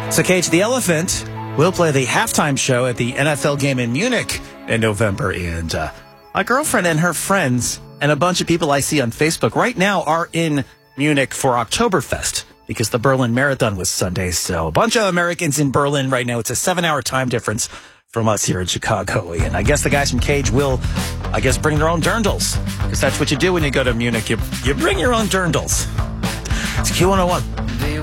So, Cage the Elephant will play the halftime show at the NFL game in Munich in November. And my girlfriend and her friends and a bunch of people I see on Facebook right now are in Munich for Oktoberfest because the Berlin Marathon was Sunday. So a bunch of Americans in Berlin right now. It's a 7-hour time difference from us here in Chicago. And I guess the guys from Cage will, bring their own dirndls because that's what you do when you go to Munich. You bring your own dirndls. It's Q101.